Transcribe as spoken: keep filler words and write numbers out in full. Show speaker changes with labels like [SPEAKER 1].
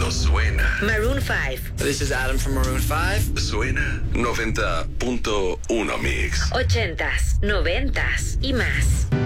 [SPEAKER 1] cuando suena.
[SPEAKER 2] Maroon five.
[SPEAKER 3] This is Adam from Maroon five.
[SPEAKER 1] Suena noventa punto uno Mix.
[SPEAKER 2] Ochentas, noventas y más.